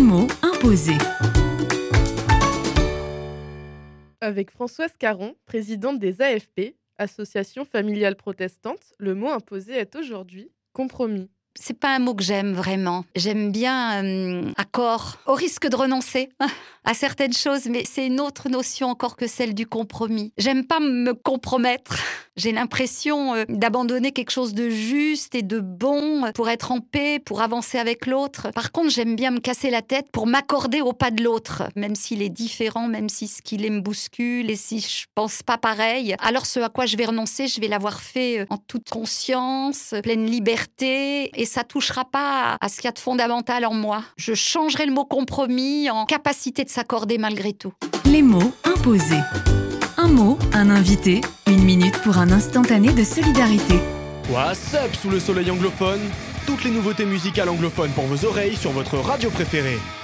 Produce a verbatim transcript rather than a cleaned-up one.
mots imposés. Avec Françoise Caron, présidente des A F P, Association familiale protestante, le mot imposé est aujourd'hui compromis. C'est pas un mot que j'aime vraiment. J'aime bien euh, accord, au risque de renoncer à certaines choses, mais c'est une autre notion encore que celle du compromis. J'aime pas me compromettre. J'ai l'impression euh, d'abandonner quelque chose de juste et de bon pour être en paix, pour avancer avec l'autre. Par contre, j'aime bien me casser la tête pour m'accorder au pas de l'autre, même s'il est différent, même si ce qu'il est me bouscule et si je pense pas pareil. Alors ce à quoi je vais renoncer, je vais l'avoir fait en toute conscience, pleine liberté, et ça touchera pas à ce qu'il y a de fondamental en moi. Je changerai le mot compromis en capacité de s'accorder malgré tout. Les mots imposés. Un mot, un invité, une minute pour un instantané de solidarité. What's up sous le soleil anglophone? Toutes les nouveautés musicales anglophones pour vos oreilles sur votre radio préférée.